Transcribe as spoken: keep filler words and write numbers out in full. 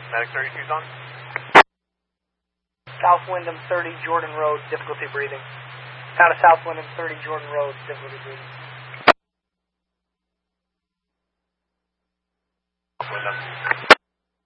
Medic thirty-two's on. South Wyndham thirty, Jordan Road, difficulty breathing. Out of South Wyndham thirty, Jordan Road, difficulty breathing. Wyndham.